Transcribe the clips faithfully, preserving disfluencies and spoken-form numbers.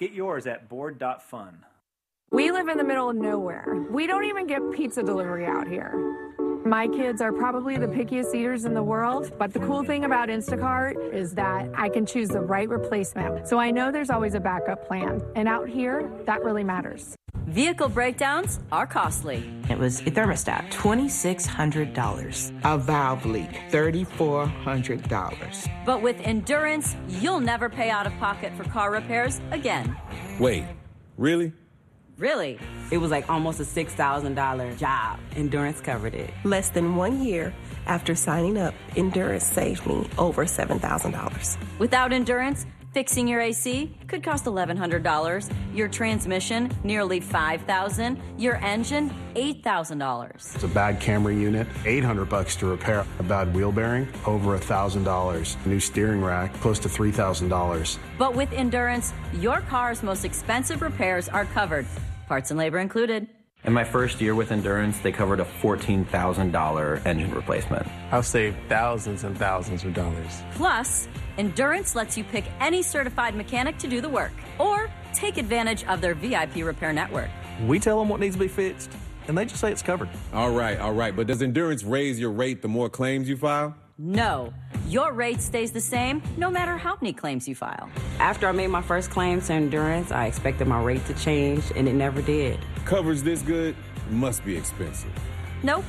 Get yours at board dot fun. We live in the middle of nowhere. We don't even get pizza delivery out here. My kids are probably the pickiest eaters in the world, but the cool thing about Instacart is that I can choose the right replacement. So I know there's always a backup plan. And out here, that really matters. Vehicle breakdowns are costly. It was a thermostat, two thousand six hundred dollars. A valve leak, three thousand four hundred dollars. But with Endurance, you'll never pay out of pocket for car repairs again. Wait, really? Really? It was like almost a six thousand dollars job. Endurance covered it. Less than one year after signing up, Endurance saved me over seven thousand dollars. Without Endurance, fixing your A C could cost eleven hundred dollars, your transmission nearly five thousand dollars, your engine eight thousand dollars. It's a bad camera unit, eight hundred bucks to repair. A bad wheel bearing, over one thousand dollars. New steering rack, close to three thousand dollars. But with Endurance, your car's most expensive repairs are covered, parts and labor included. In my first year with Endurance, they covered a fourteen thousand dollars engine replacement. I've saved thousands and thousands of dollars. Plus, Endurance lets you pick any certified mechanic to do the work, or take advantage of their V I P repair network. We tell them what needs to be fixed, and they just say it's covered. All right, all right, but does Endurance raise your rate the more claims you file? No. Your rate stays the same no matter how many claims you file. After I made my first claim to Endurance, I expected my rate to change, and it never did. Coverage this good must be expensive. Nope.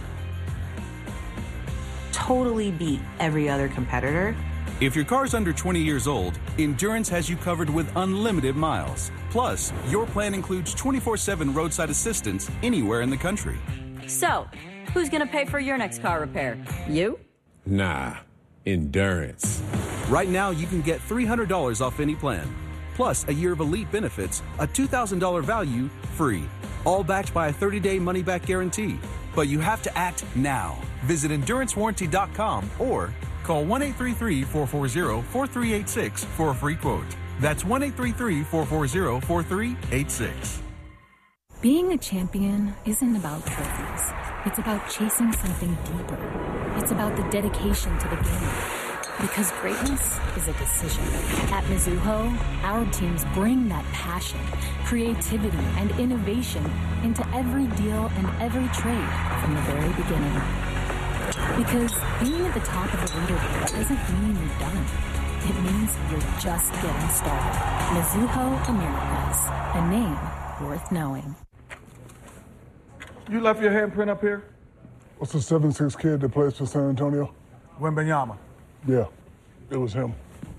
Totally beat every other competitor. If your car's under twenty years old, Endurance has you covered with unlimited miles. Plus, your plan includes twenty-four seven roadside assistance anywhere in the country. So, who's going to pay for your next car repair? You? Nah, Endurance. Right now, you can get three hundred dollars off any plan. Plus, a year of elite benefits, a two thousand dollars value, free. All backed by a thirty-day money-back guarantee. But you have to act now. Visit endurance warranty dot com or call one eight three three, four four zero, four three eight six for a free quote. That's one eight three three, four four zero, four three eight six. Being a champion isn't about trophies. It's about chasing something deeper. It's about the dedication to the game. Because greatness is a decision. At Mizuho, our teams bring that passion, creativity, and innovation into every deal and every trade from the very beginning. Because being at the top of the leaderboard doesn't mean you're done. It means you're just getting started. Mizuho Americas, a name worth knowing. You left your handprint up here? What's the seven six kid that plays for San Antonio? Wembanyama. Yeah, it was him.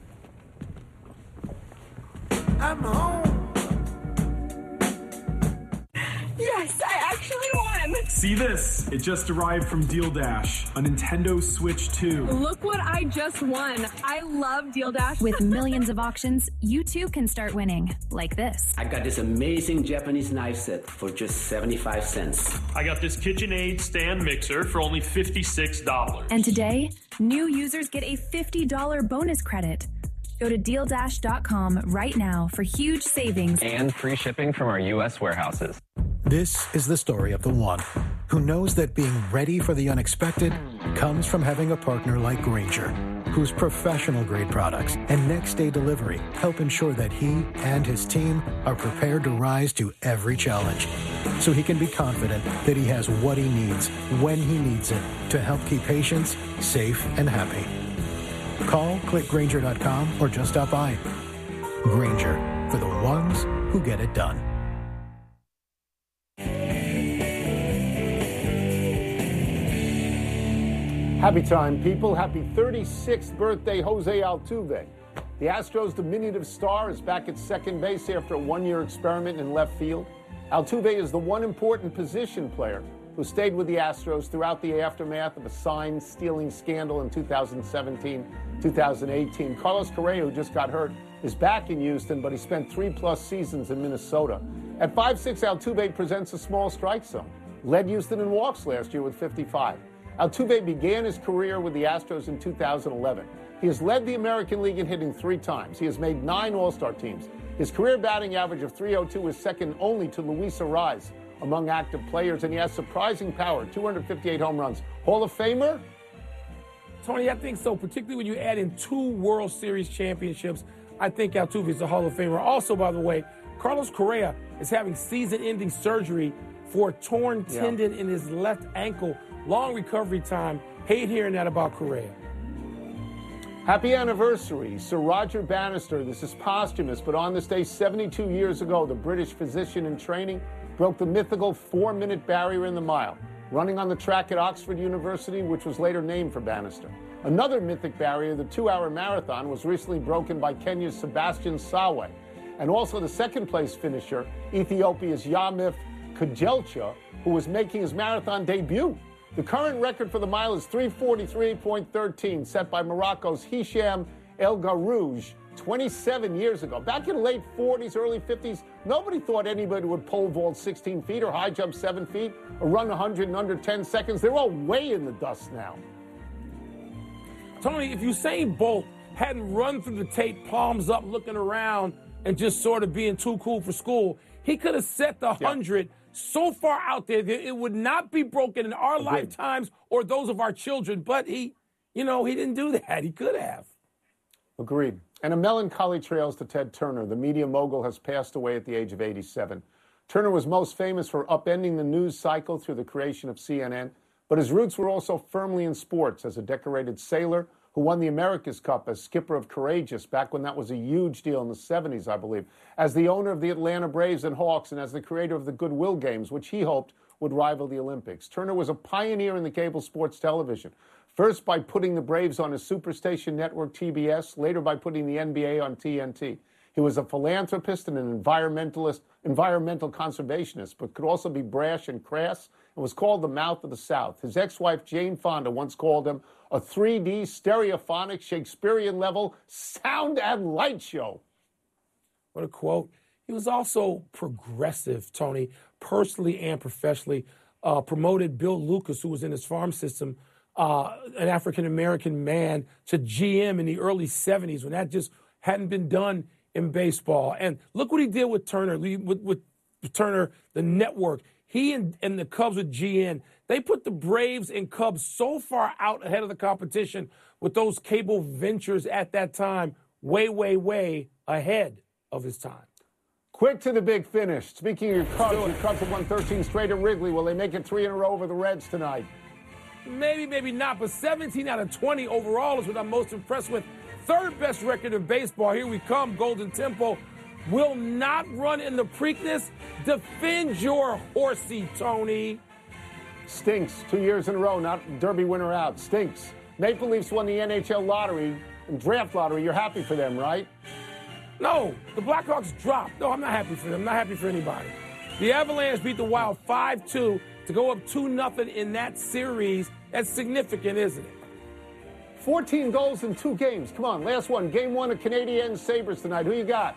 I'm home. Yes, I actually won! See this? It just arrived from Deal Dash, a Nintendo Switch two. Look what I just won. I love Deal Dash. With millions of auctions, you too can start winning, like this. I got this amazing Japanese knife set for just seventy-five cents. I got this KitchenAid stand mixer for only fifty-six dollars. And today, new users get a fifty dollars bonus credit. Go to deal dash dot com right now for huge savings and free shipping from our U S warehouses. This is the story of the one who knows that being ready for the unexpected comes from having a partner like Grainger, whose professional-grade products and next-day delivery help ensure that he and his team are prepared to rise to every challenge, so he can be confident that he has what he needs when he needs it to help keep patients safe and happy. Call, click Grainger dot com, or just stop by. Grainger, for the ones who get it done. Happy time, people. Happy thirty-sixth birthday, Jose Altuve. The Astros' diminutive star is back at second base after a one-year experiment in left field. Altuve is the one important position player who stayed with the Astros throughout the aftermath of a sign-stealing scandal in two thousand seventeen, two thousand eighteen. Carlos Correa, who just got hurt, is back in Houston, but he spent three-plus seasons in Minnesota. At five six, Altuve presents a small strike zone. Led Houston in walks last year with fifty-five. Altuve began his career with the Astros in two thousand eleven. He has led the American League in hitting three times. He has made nine All-Star teams. His career batting average of three oh two is second only to Luis Arraez among active players, and he has surprising power, two hundred fifty-eight home runs. Hall of Famer? Tony, I think so, particularly when you add in two World Series championships. I think Altuve is a Hall of Famer. Also, by the way, Carlos Correa is having season-ending surgery for a torn Yeah. tendon in his left ankle. Long recovery time. Hate hearing that about Correa. Happy anniversary, Sir Roger Bannister. This is posthumous, but on this day seventy-two years ago, the British physician in training broke the mythical four-minute barrier in the mile, running on the track at Oxford University, which was later named for Bannister. Another mythic barrier, the two-hour marathon, was recently broken by Kenya's Sebastian Sawe. And also the second-place finisher, Ethiopia's Yamif Kajelcha, who was making his marathon debut. The current record for the mile is three forty-three point one three, set by Morocco's Hicham El Garouj twenty-seven years ago. Back in the late forties, early fifties, nobody thought anybody would pole vault sixteen feet or high jump seven feet or run one hundred in under ten seconds. They're all way in the dust now. Tony, if Usain Bolt hadn't run through the tape, palms up, looking around, and just sort of being too cool for school, he could have set the one hundred so far out there that it would not be broken in our Agreed. lifetimes or those of our children. But he, you know, he didn't do that. He could have. Agreed. And a melancholy trails to Ted Turner. The media mogul has passed away at the age of eighty-seven. Turner was most famous for upending the news cycle through the creation of C N N, but his roots were also firmly in sports as a decorated sailor who won the America's Cup as skipper of Courageous back when that was a huge deal in the seventies, I believe, as the owner of the Atlanta Braves and Hawks, and as the creator of the Goodwill Games, which he hoped would rival the Olympics. Turner was a pioneer in the cable sports television, first by putting the Braves on his superstation network T B S, later by putting the N B A on T N T. He was a philanthropist and an environmentalist, environmental conservationist, but could also be brash and crass, and was called the mouth of the South. His ex-wife, Jane Fonda, once called him a three D stereophonic Shakespearean-level sound and light show. What a quote. He was also progressive, Tony, personally and professionally. Uh, promoted Bill Lucas, who was in his farm system, uh, an African-American man, to G M in the early seventies when that just hadn't been done in baseball. And look what he did with Turner, with, with Turner, the network. He and, and the Cubs with G N, they put the Braves and Cubs so far out ahead of the competition with those cable ventures at that time, way, way, way ahead of his time. Quick to the big finish. Speaking of your Cubs, your Cubs have won thirteen straight at Wrigley. Will they make it three in a row over the Reds tonight? Maybe, maybe not, but seventeen out of twenty overall is what I'm most impressed with. Third best record in baseball. Here we come. Golden Tempo will not run in the Preakness. Defend your horsey, Tony. Stinks. Two years in a row, not Derby winner out. Stinks. Maple Leafs won the N H L lottery and draft lottery. You're happy for them, right? No, the Blackhawks dropped. No, I'm not happy for them. I'm not happy for anybody. The Avalanche beat the Wild five two to go up two nothing in that series. That's significant, isn't it? fourteen goals in two games. Come on, last one. Game one of Canadiens Sabres tonight. Who you got?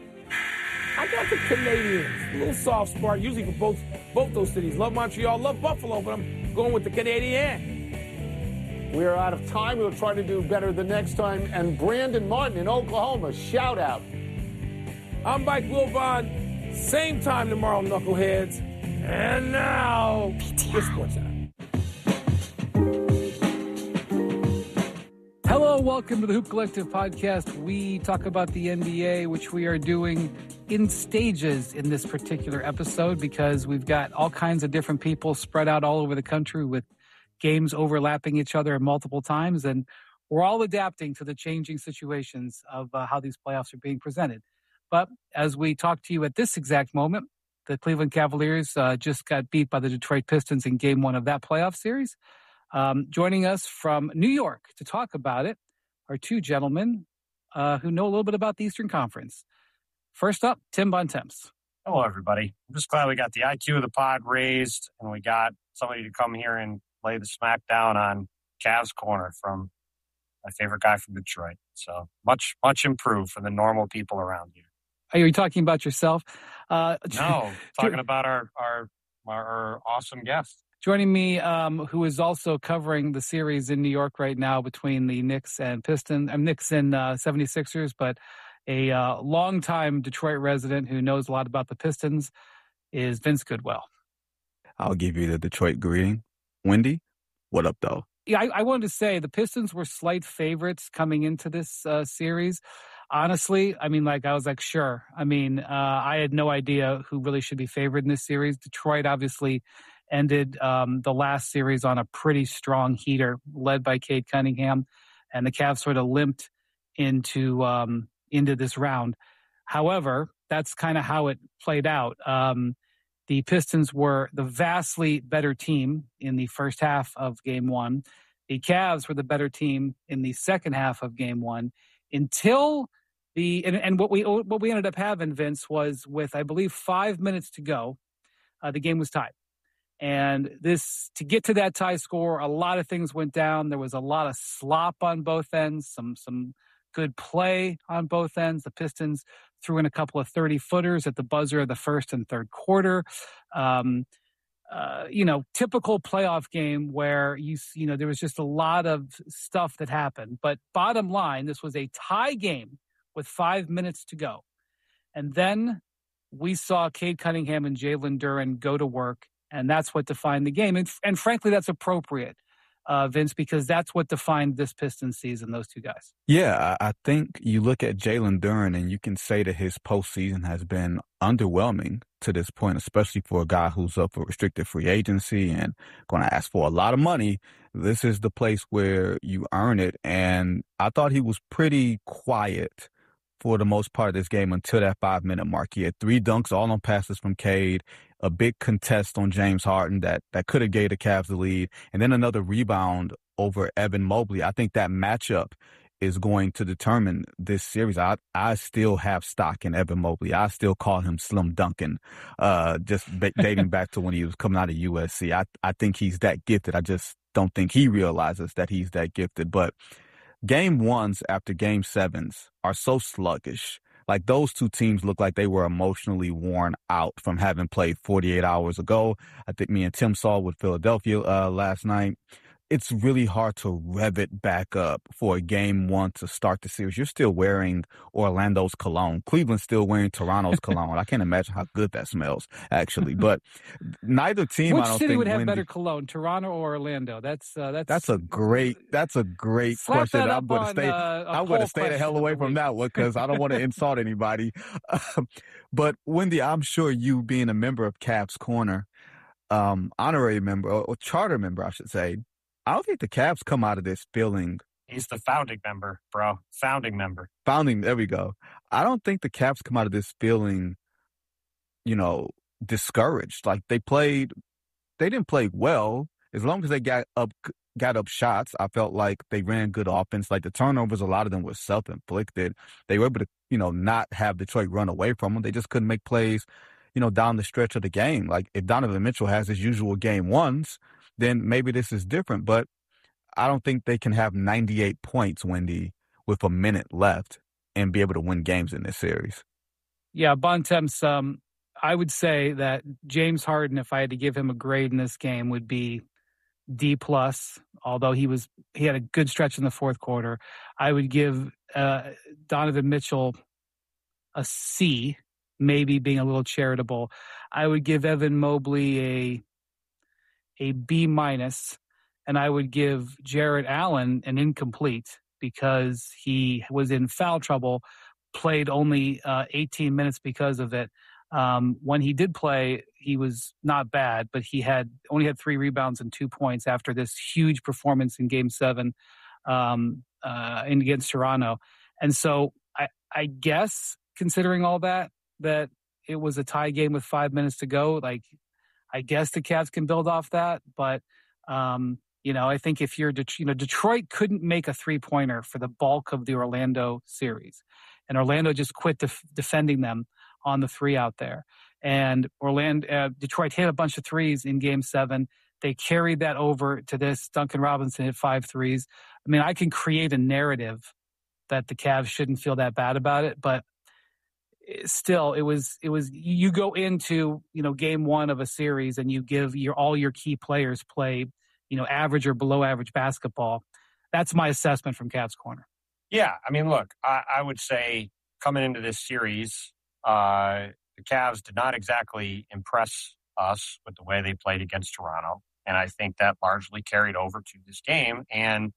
I got the Canadians. A little soft spot, usually for both both those cities. Love Montreal, love Buffalo, but I'm going with the Canadiens. We are out of time. We'll try to do better the next time. And Brandon Martin in Oklahoma, shout out. I'm Mike Wilbon. Same time tomorrow, knuckleheads. And now, your Sports Center. Hello, welcome to the Hoop Collective podcast. We talk about the N B A, which we are doing in stages in this particular episode because we've got all kinds of different people spread out all over the country with games overlapping each other multiple times, and we're all adapting to the changing situations of uh, how these playoffs are being presented. But as we talk to you at this exact moment, the Cleveland Cavaliers uh, just got beat by the Detroit Pistons in game one of that playoff series. Um, joining us from New York to talk about it are two gentlemen uh, who know a little bit about the Eastern Conference. First up, Tim Bontemps. Hello, everybody. I'm just glad we got the I Q of the pod raised and we got somebody to come here and lay the smack down on Cavs Corner from my favorite guy from Detroit. So much, much improved for the normal people around here. Are you talking about yourself? Uh, no, talking about our, our, our awesome guest. Joining me, um, who is also covering the series in New York right now between the Knicks and Pistons, I'm Knicks and uh, seventy-sixers, but a uh, longtime Detroit resident who knows a lot about the Pistons is Vince Goodwill. I'll give you the Detroit greeting. Wendy, what up, though? Yeah, I, I wanted to say the Pistons were slight favorites coming into this uh, series. honestly, I mean, like, I was like, sure. I mean, uh, I had no idea who really should be favored in this series. Detroit obviously ended um, the last series on a pretty strong heater led by Cade Cunningham, and the Cavs sort of limped into um, into this round. However, that's kind of how it played out. Um, the Pistons were the vastly better team in the first half of game one. The Cavs were the better team in the second half of game one until the, and, and what we, what we ended up having, Vince, was with, I believe, five minutes to go, uh, the game was tied. And this, to get to that tie score, a lot of things went down. There was a lot of slop on both ends, some, some good play on both ends. The Pistons threw in a couple of thirty-footers at the buzzer of the first and third quarter. Um, uh, you know, typical playoff game where, you you know, there was just a lot of stuff that happened. But bottom line, this was a tie game with five minutes to go. And then we saw Cade Cunningham and Jalen Duren go to work, and that's what defined the game. And, and frankly, that's appropriate, uh, Vince, because that's what defined this Pistons season, those two guys. Yeah, I think you look at Jalen Duren and you can say that his postseason has been underwhelming to this point, especially for a guy who's up for restricted free agency and going to ask for a lot of money. This is the place where you earn it. And I thought he was pretty quiet for the most part of this game until that five-minute mark. He had three dunks, all on passes from Cade, a big contest on James Harden that, that could have gave the Cavs the lead, and then another rebound over Evan Mobley. I think that matchup is going to determine this series. I I still have stock in Evan Mobley. I still call him Slim Duncan, uh, just b- dating back to when he was coming out of U S C. I, I think he's that gifted. I just don't think he realizes that he's that gifted. But game ones after game sevens are so sluggish. Like, those two teams look like they were emotionally worn out from having played forty-eight hours ago. I think me and Tim saw with Philadelphia uh, last night. It's really hard to rev it back up for a game one to start the series. You're still wearing Orlando's cologne. Cleveland's still wearing Toronto's cologne. I can't imagine how good that smells, actually. But neither team, Which I don't city think, would have Wendy, better cologne, Toronto or Orlando? That's uh, that's that's a great that's a great Slap question. that I'm up going to on, stay. uh, a I'm going poll to stay the question hell of away the from week. that one because I don't want to insult anybody. But Wendy, I'm sure you, being a member of Cavs Corner, um, honorary member or, or charter member, I should say, I don't think the Cavs come out of this feeling. He's the founding member, bro. Founding member. Founding, there we go. I don't think the Cavs come out of this feeling, you know, discouraged. Like, they played, they didn't play well. As long as they got up, got up shots, I felt like they ran good offense. Like, the turnovers, a lot of them were self-inflicted. They were able to, you know, not have Detroit run away from them. They just couldn't make plays, you know, down the stretch of the game. Like, if Donovan Mitchell has his usual game ones, then maybe this is different. But I don't think they can have ninety-eight points, Wendy, with a minute left and be able to win games in this series. Yeah, Bontemps, um, I would say that James Harden, if I had to give him a grade in this game, would be D plus, although he was he had a good stretch in the fourth quarter. I would give uh, Donovan Mitchell a C, maybe being a little charitable. I would give Evan Mobley a a B minus, and I would give Jarrett Allen an incomplete because he was in foul trouble, played only uh, eighteen minutes because of it. Um, when he did play, he was not bad, but he had only had three rebounds and two points after this huge performance in Game Seven um, uh, in against Toronto. And so, I, I guess considering all that, that it was a tie game with five minutes to go. Like, I guess the Cavs can build off that, but um, you know, I think if you're, Det- you know, Detroit couldn't make a three pointer for the bulk of the Orlando series, and Orlando just quit def- defending them on the three out there. And Orlando, uh, Detroit hit a bunch of threes in Game Seven. They carried that over to this. Duncan Robinson hit five threes. I mean, I can create a narrative that the Cavs shouldn't feel that bad about it, but still, it was it was you go into, you know, game one of a series and you give your all your key players play, you know, average or below average basketball. That's my assessment from Cavs Corner. Yeah, I mean, look, I, I would say coming into this series, uh, the Cavs did not exactly impress us with the way they played against Toronto, and I think that largely carried over to this game. And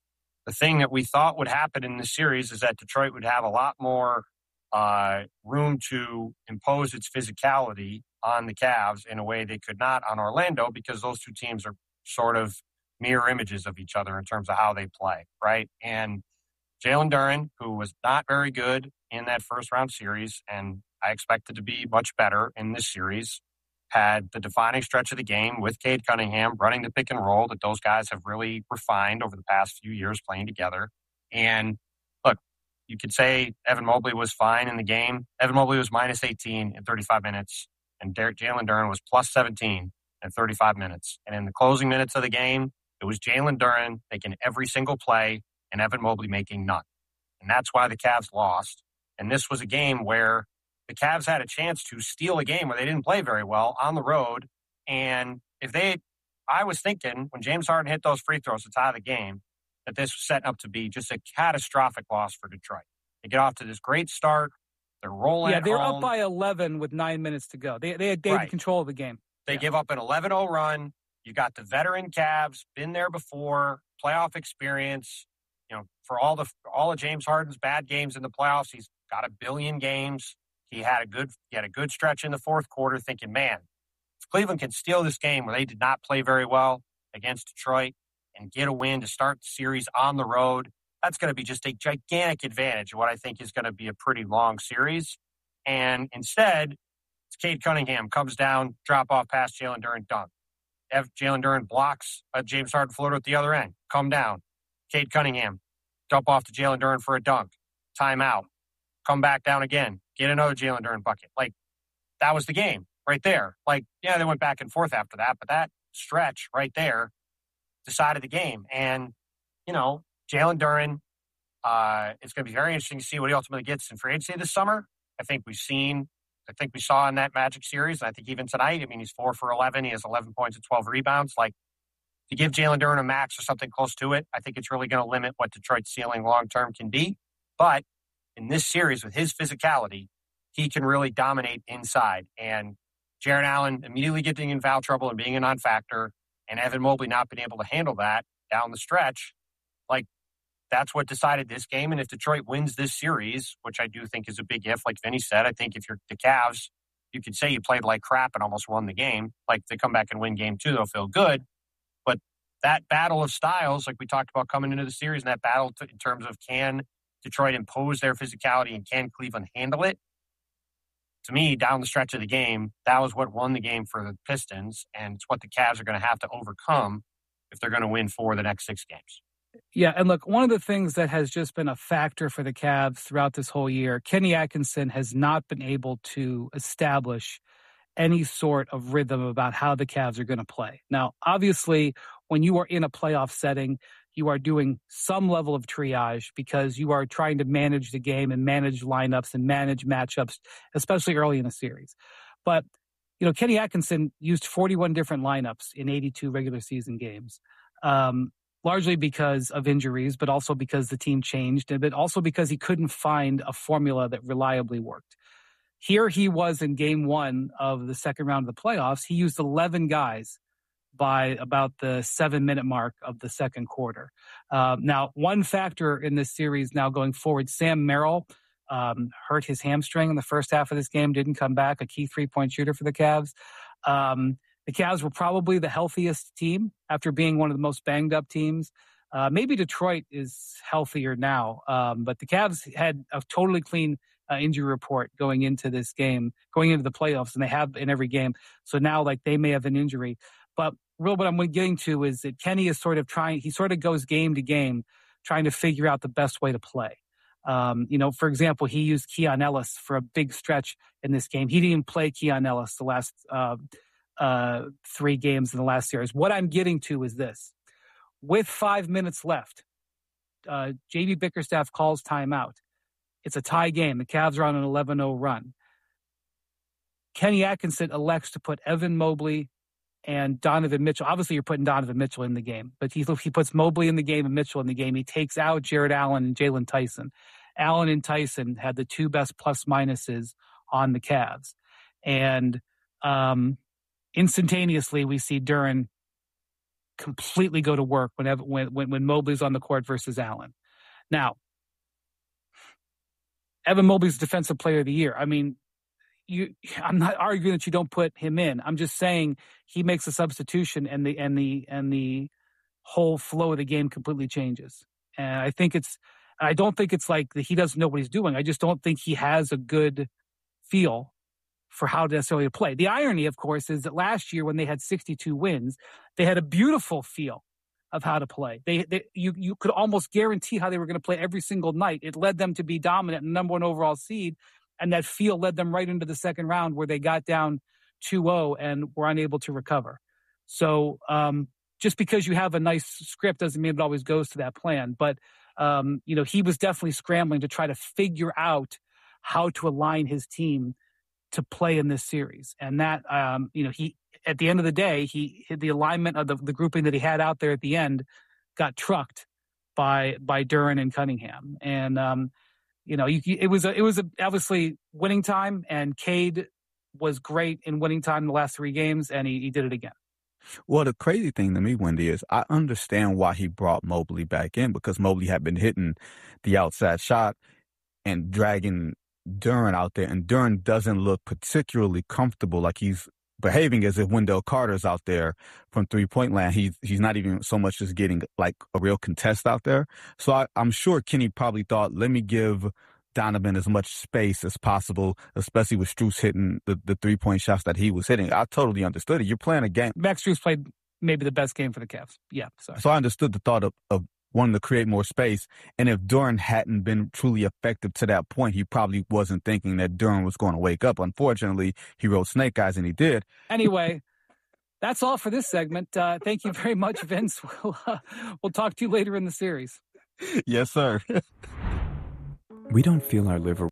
the thing that we thought would happen in this series is that Detroit would have a lot more uh, room to impose its physicality on the Cavs in a way they could not on Orlando, because those two teams are sort of mirror images of each other in terms of how they play, right? And Jalen Duren, who was not very good in that first round series, and I expected to be much better in this series, had the defining stretch of the game with Cade Cunningham running the pick and roll that those guys have really refined over the past few years playing together. And look, you could say Evan Mobley was fine in the game. Evan Mobley was minus eighteen in thirty-five minutes, and Jalen Duren was plus seventeen in thirty-five minutes. And in the closing minutes of the game, it was Jalen Duren making every single play and Evan Mobley making none. And that's why the Cavs lost. And this was a game where the Cavs had a chance to steal a game where they didn't play very well on the road. And if they, I was thinking when James Harden hit those free throws to tie the game, that this was setting up to be just a catastrophic loss for Detroit. They get off to this great start. They're rolling. Yeah, they're home. up by eleven with nine minutes to go. They they had, they had right. control of the game. They yeah. give up an eleven oh run. You got the veteran Cavs, been there before, playoff experience. You know, for all the all of James Harden's bad games in the playoffs, he's got a billion games. He had a good he had a good stretch in the fourth quarter, thinking, man, if Cleveland can steal this game where they did not play very well against Detroit and get a win to start the series on the road, that's going to be just a gigantic advantage of what I think is going to be a pretty long series. And instead, it's Cade Cunningham comes down, drop off past Jalen Duren, dunk. Jalen Duren blocks a James Harden floater at the other end, come down. Cade Cunningham, dump off to Jalen Duren for a dunk, timeout, come back down again, get another Jalen Duren bucket. Like, that was the game right there. Like, yeah, they went back and forth after that, but that stretch right there decided the game. And, you know, Jalen Duren, uh, it's going to be very interesting to see what he ultimately gets in free agency this summer. I think we've seen, I think we saw in that Magic series, and I think even tonight, I mean, he's four for eleven. He has eleven points and twelve rebounds. Like, to give Jalen Duren a max or something close to it, I think it's really going to limit what Detroit's ceiling long-term can be. But in this series, with his physicality, he can really dominate inside. And Jarrett Allen immediately getting in foul trouble and being a non-factor, and Evan Mobley not being able to handle that down the stretch, like, that's what decided this game. And if Detroit wins this series, which I do think is a big if, like Vinny said, I think if you're the Cavs, you could say you played like crap and almost won the game. Like, if they come back and win game two, they'll feel good. But that battle of styles, like we talked about coming into the series, and that battle to, in terms of can Detroit impose their physicality and can Cleveland handle it? To me, down the stretch of the game, that was what won the game for the Pistons, and it's what the Cavs are going to have to overcome if they're going to win four of the next six games. Yeah, and look, one of the things that has just been a factor for the Cavs throughout this whole year, Kenny Atkinson has not been able to establish any sort of rhythm about how the Cavs are going to play. Now, obviously, when you are in a playoff setting, you are doing some level of triage because you are trying to manage the game and manage lineups and manage matchups, especially early in a series. But, you know, Kenny Atkinson used forty-one different lineups in eighty-two regular season games, um, largely because of injuries, but also because the team changed, but also because he couldn't find a formula that reliably worked. Here he was in game one of the second round of the playoffs. He used eleven guys by about the seven-minute mark of the second quarter. Uh, now, one factor in this series now going forward, Sam Merrill um, hurt his hamstring in the first half of this game, didn't come back, a key three-point shooter for the Cavs. Um, the Cavs were probably the healthiest team after being one of the most banged-up teams. Uh, maybe Detroit is healthier now, um, but the Cavs had a totally clean uh, injury report going into this game, going into the playoffs, and they have in every game. So now, like, they may have an injury. But real what I'm getting to is that Kenny is sort of trying, he sort of goes game to game, trying to figure out the best way to play. Um, you know, for example, he used Keon Ellis for a big stretch in this game. He didn't even play Keon Ellis the last uh, uh, three games in the last series. What I'm getting to is this. With five minutes left, uh, J B Bickerstaff calls timeout. It's a tie game. The Cavs are on an eleven oh run. Kenny Atkinson elects to put Evan Mobley and Donovan Mitchell. Obviously, you're putting Donovan Mitchell in the game, but he, he puts Mobley in the game and Mitchell in the game. He takes out Jarrett Allen and Jalen Tyson. Allen and Tyson had the two best plus minuses on the Cavs. And um, instantaneously, we see Duren completely go to work whenever when when, when Mobley's on the court versus Allen. Now, Evan Mobley's Defensive Player of the Year. I mean, you. I'm not arguing that you don't put him in. I'm just saying he makes a substitution, and the and the and the whole flow of the game completely changes. And I think it's. I don't think it's like that he doesn't know what he's doing. I just don't think he has a good feel for how to necessarily play. The irony, of course, is that last year when they had sixty-two wins, they had a beautiful feel of how to play. They, they you you could almost guarantee how they were going to play every single night. It led them to be dominant and number one overall seed, and that feel led them right into the second round where they got down two oh and were unable to recover. So um, just because you have a nice script doesn't mean it always goes to that plan. But um, you know, he was definitely scrambling to try to figure out how to align his team to play in this series. And that, um, you know, he, at the end of the day, he, the alignment of the, the grouping that he had out there at the end got trucked by, by Duren and Cunningham. And, um, you know, you, it was, a, it was a, obviously winning time, and Cade was great in winning time in the last three games, and he, he did it again. Well, the crazy thing to me, Wendy, is I understand why he brought Mobley back in, because Mobley had been hitting the outside shot and dragging Duren out there, and Duren doesn't look particularly comfortable. Like, he's behaving as if Wendell Carter's out there from three-point land. He's he's not even so much as getting like a real contest out there. So I, I'm sure Kenny probably thought, let me give Donovan as much space as possible, especially with Strus hitting the, the three-point shots that he was hitting. I totally understood it. You're playing a game. Max Strus played maybe the best game for the Cavs. Yeah, sorry. So I understood the thought of, of wanting to create more space. And if Duren hadn't been truly effective to that point, he probably wasn't thinking that Duren was going to wake up. Unfortunately, he wrote Snake Eyes, and he did. Anyway, that's all for this segment. Uh, thank you very much, Vince. We'll, uh, we'll talk to you later in the series. Yes, sir. We don't feel our liver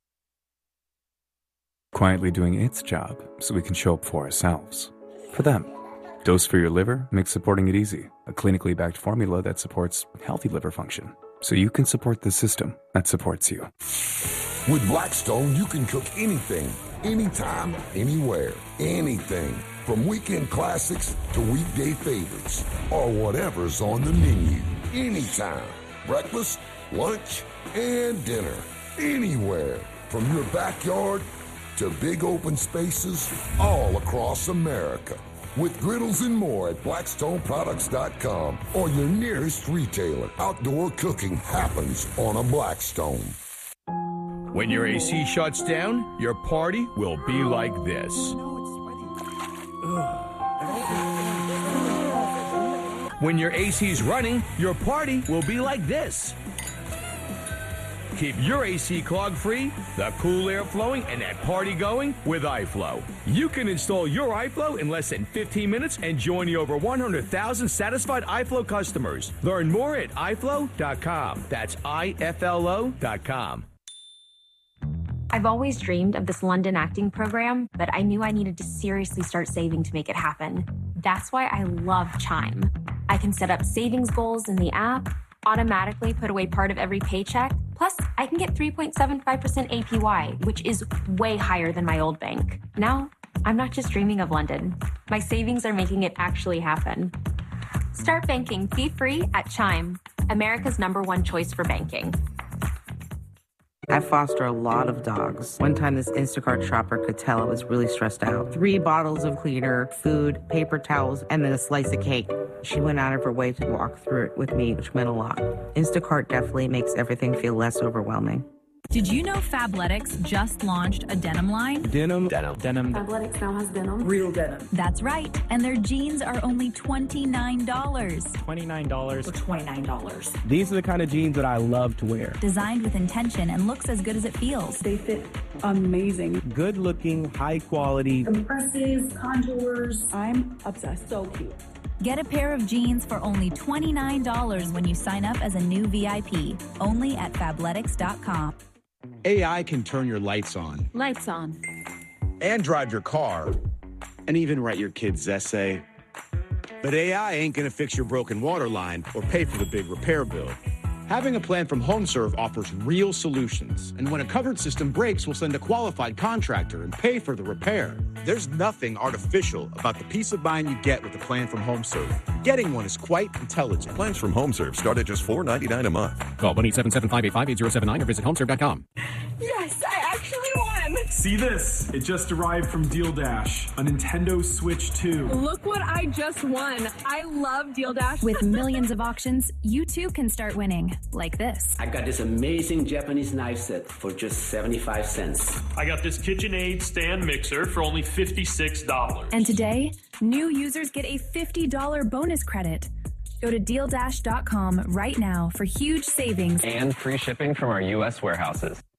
quietly doing its job so we can show up for ourselves. For them. Dose for Your Liver makes supporting it easy. A clinically backed formula that supports healthy liver function. So you can support the system that supports you. With Blackstone, you can cook anything, anytime, anywhere. Anything. From weekend classics to weekday favorites. Or whatever's on the menu. Anytime. Breakfast, lunch, and dinner. Anywhere. From your backyard to big open spaces all across America. With griddles and more at blackstone products dot com or your nearest retailer. Outdoor cooking happens on a Blackstone. When your A C shuts down, your party will be like this. When your A C's running, your party will be like this. Keep your A C clog-free, the cool air flowing, and that party going with iFlow. You can install your iFlow in less than fifteen minutes and join the over one hundred thousand satisfied iFlow customers. Learn more at i flow dot com. That's I F L O dot com. I've always dreamed of this London acting program, but I knew I needed to seriously start saving to make it happen. That's why I love Chime. I can set up savings goals in the app, automatically put away part of every paycheck. Plus, I can get three point seven five percent A P Y, which is way higher than my old bank. Now, I'm not just dreaming of London. My savings are making it actually happen. Start banking fee-free at Chime, America's number one choice for banking. I foster a lot of dogs. One time this Instacart shopper could tell I was really stressed out. Three bottles of cleaner, food, paper towels, and then a slice of cake. She went out of her way to walk through it with me, which meant a lot. Instacart definitely makes everything feel less overwhelming. Did you know Fabletics just launched a denim line? Denim. Denim. Denim. Fabletics now has denim. Real denim. That's right. And their jeans are only twenty-nine dollars. twenty-nine dollars. For twenty-nine dollars. These are the kind of jeans that I love to wear. Designed with intention and looks as good as it feels. They fit amazing. Good looking, high quality. Compresses, contours. I'm obsessed. So cute. Get a pair of jeans for only twenty-nine dollars when you sign up as a new V I P. Only at fabletics dot com. A I can turn your lights on. Lights on. And drive your car. And even write your kid's essay. But A I ain't gonna fix your broken water line or pay for the big repair bill. Having a plan from HomeServe offers real solutions. And when a covered system breaks, we'll send a qualified contractor and pay for the repair. There's nothing artificial about the peace of mind you get with a plan from HomeServe. Getting one is quite intelligent. Plans from HomeServe start at just four ninety-nine a month. Call one eight seven seven, five eight five, eight zero seven nine or visit homeserve dot com. Yes, I actually won. See this? It just arrived from Deal Dash, a Nintendo Switch two. Look what I just won. I love Deal Dash. With millions of auctions, you too can start winning, like this. I got this amazing Japanese knife set for just seventy-five cents. I got this KitchenAid stand mixer for only fifty-six dollars. And today, new users get a fifty dollars bonus credit. Go to deal dash dot com right now for huge savings And free shipping from our U S warehouses.